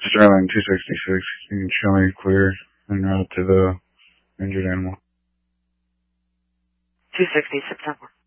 Sterling 266, you can show me clear en route to the injured animal. 260, September.